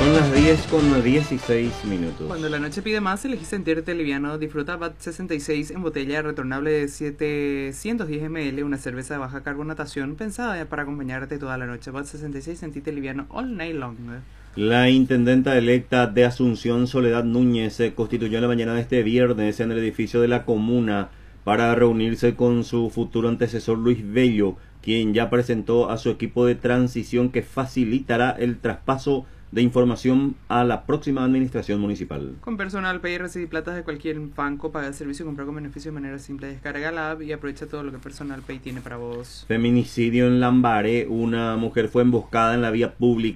Son las 10:16. Cuando la noche pide más, elegí sentirte liviano. Disfruta BAT 66 en botella retornable de 710 ml, una cerveza de baja carbonatación pensada para acompañarte toda la noche. BAT 66, sentite liviano all night long. La intendenta electa de Asunción, Soledad Núñez, se constituyó en la mañana de este viernes en el edificio de la comuna para reunirse con su futuro antecesor Luis Bello, quien ya presentó a su equipo de transición que facilitará el traspaso de información a la próxima administración municipal. Con Personal Pay recibí platas de cualquier banco, paga el servicio, comprar con beneficio de manera simple. Descarga la app y aprovecha todo lo que Personal Pay tiene para vos. Feminicidio en Lambaré. Una mujer fue emboscada en la vía pública